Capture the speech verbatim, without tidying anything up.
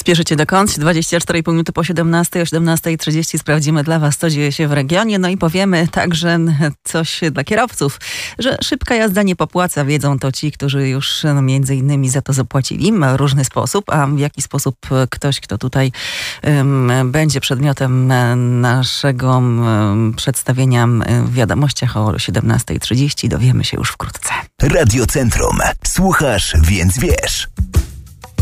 Spieszycie dokąd? dwadzieścia cztery i pół minuty po siedemnastej, o siedemnasta trzydzieści sprawdzimy dla Was, co dzieje się w regionie. No i powiemy także coś dla kierowców, że szybka jazda nie popłaca. Wiedzą to ci, którzy już no, między innymi za to zapłacili w różny sposób. A w jaki sposób ktoś, kto tutaj um, będzie przedmiotem naszego um, przedstawienia w wiadomościach o siedemnasta trzydzieści, dowiemy się już wkrótce. Radio Centrum. Słuchasz, więc wiesz.